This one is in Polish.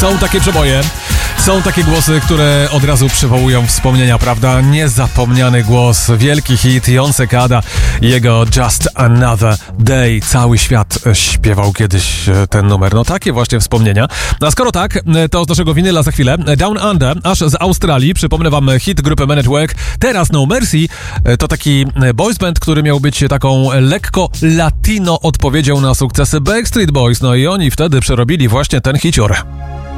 Są takie przeboje, są takie głosy, które od razu przywołują wspomnienia, prawda? Niezapomniany głos, wielki hit Jon Secada i jego Just Another Day. Cały świat śpiewał kiedyś ten numer. No takie właśnie wspomnienia. A skoro tak, to z naszego winyla za chwilę. Down Under, aż z Australii. Przypomnę wam hit grupy Men at Work. Teraz No Mercy to taki boys band, który miał być taką lekko latino odpowiedzią na sukcesy Backstreet Boys. No i oni wtedy przerobili właśnie ten hicior.